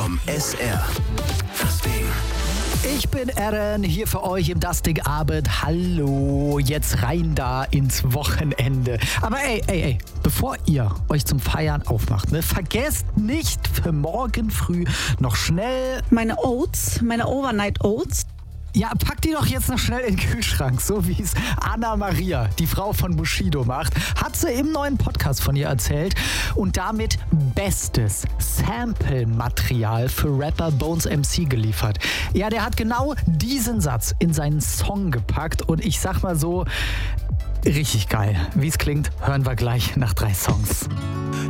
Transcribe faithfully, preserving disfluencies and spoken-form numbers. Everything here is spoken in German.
vom S R. Das Ding. Ich bin Aaron, hier für euch im Das Ding Abend. Hallo, jetzt rein da ins Wochenende. Aber ey, ey, ey, bevor ihr euch zum Feiern aufmacht, ne, vergesst nicht für morgen früh noch schnell... Meine Oats, meine Overnight Oats. Ja, packt die doch jetzt noch schnell in den Kühlschrank, so wie es Anna Maria, die Frau von Bushido, macht. Hat sie im neuen Podcast von ihr erzählt. Und damit bestes Sample-Material für Rapper Bones M C geliefert. Ja, der hat genau diesen Satz in seinen Song gepackt. Und ich sag mal so, richtig geil. Wie es klingt, hören wir gleich nach drei Songs.